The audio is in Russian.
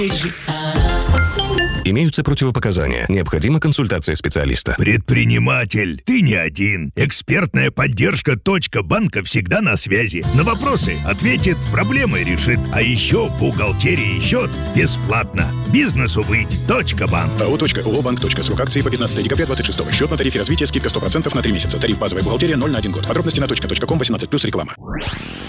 Имеются противопоказания. Необходима консультация специалиста. Предприниматель, ты не один. Экспертная поддержка «Банка» всегда на связи. На вопросы ответит, проблемы решит. А еще бухгалтерия и счет бесплатно. Бизнесу быть. Банк. АО. Банк. Срок акции по 15 декабря 26. Счет на тарифе развития. Скидка 100% на 3 месяца. Тариф базовая бухгалтерия 0 на 1 год. Подробности на .ком 18+, реклама.